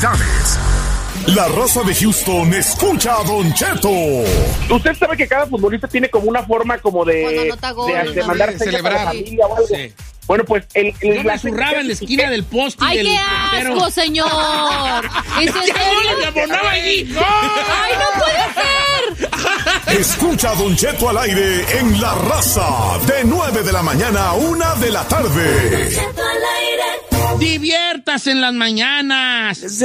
celebridades. La raza de Houston escucha a Don Cheto. Usted sabe que cada futbolista tiene como una forma como de mandar celebrar a la familia o algo. Sí. Bueno, pues la zurraba en la esquina del poste. ¡Ay, qué asco, señor! ¿Es en serio? ¡Le abonaba allí! ¡Ay, no puede ser! Escucha a Don Cheto al aire en La Raza, de 9 de la mañana a 1 de la tarde. Diviértase en las mañanas.